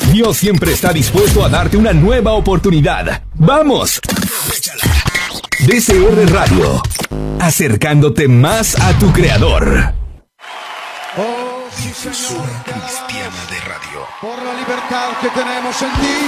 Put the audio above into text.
Dios siempre está dispuesto a darte una nueva oportunidad. ¡Vamos! DCR Radio, acercándote más a tu creador. Oh, sí, Señor, Cristiana de Radio. por la libertad que tenemos en ti.